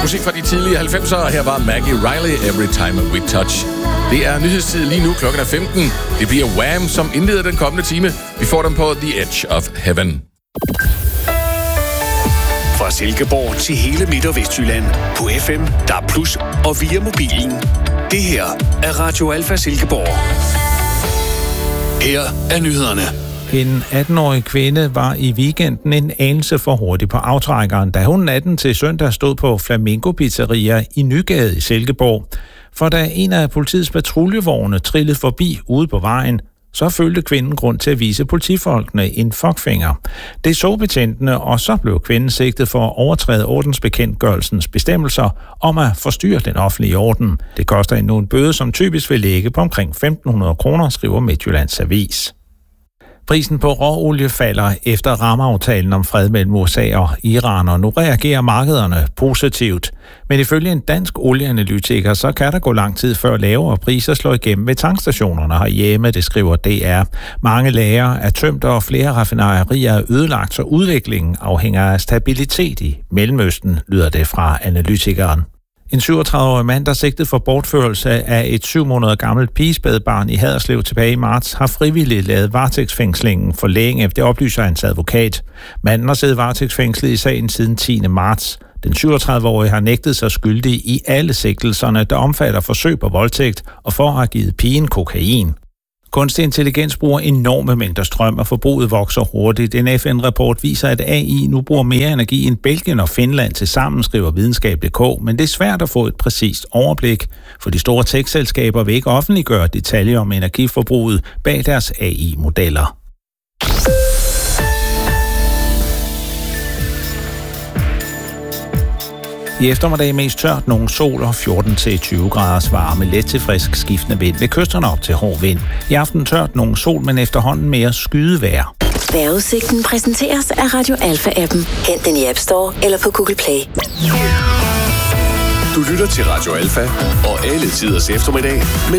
Musik fra de tidlige 90'ere. Her var Maggie Riley, Every Time We Touch. Det er nyhedstid lige nu, klokken er 15. Det bliver Wham, som indleder den kommende time. Vi får dem på The Edge of Heaven. Fra Silkeborg til hele Midt- og Vestjylland. På FM, DAB+, og via mobilen. Det her er Radio Alfa Silkeborg. Her er nyhederne. En 18-årig kvinde var i weekenden en anelse for hurtig på aftrækkeren, da hun natten til søndag stod på Flamingo Pizzeria i Nygade i Silkeborg. For da en af politiets patruljevogne trillede forbi ude på vejen, så følte kvinden grund til at vise politifolkene en fuckfinger. Det så betjentene, og så blev kvinden sigtet for at overtræde ordensbekendtgørelsens bestemmelser om at forstyrre den offentlige orden. Det koster endnu en bøde, som typisk vil ligge på omkring 1.500 kroner, skriver Midtjyllands Avis. Prisen på råolie falder efter rammeaftalen om fred mellem USA og Iran, og nu reagerer markederne positivt. Men ifølge en dansk olieanalytiker, så kan der gå lang tid før lavere priser slår igennem ved tankstationerne herhjemme, det skriver DR. Mange lagre er tømt, og flere raffinaderier er ødelagt, så udviklingen afhænger af stabilitet i Mellemøsten, lyder det fra analytikeren. En 37-årig mand, der sigtet for bortførelse af et 7 måneder gammelt pigespædbarn i Haderslev tilbage i marts, har frivilligt lavet varetægtsfængslingen for længe, det oplyser hans advokat. Manden har siddet varetægtsfængslet i sagen siden 10. marts. Den 37-årige har nægtet sig skyldig i alle sigtelserne, der omfatter forsøg på voldtægt og for at have givet pigen kokain. Kunstig intelligens bruger enorme mængder strøm, og forbruget vokser hurtigt. En FN-rapport viser, at AI nu bruger mere energi end Belgien og Finland til sammen, skriver videnskab.dk, men det er svært at få et præcist overblik, for de store tech-selskaber vil ikke offentliggøre detaljer om energiforbruget bag deres AI-modeller. I eftermiddag mest tørt, nogle sol og 14-20 graders varme, let til frisk skiftende vind. Ved kysterne op til hård vind. I aften tørt, nogle sol, men efterhånden mere skydevejr. Vejrudsigten præsenteres af Radio Alfa-appen. Hent den i App Store eller på Google Play. Du lytter til Radio Alfa og alle tiders eftermiddag med